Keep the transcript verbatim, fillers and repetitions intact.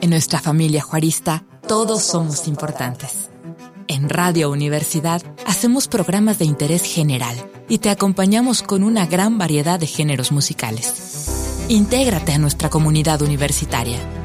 En nuestra familia juarista, todos somos importantes. En Radio Universidad hacemos programas de interés general y te acompañamos con una gran variedad de géneros musicales. Intégrate a nuestra comunidad universitaria.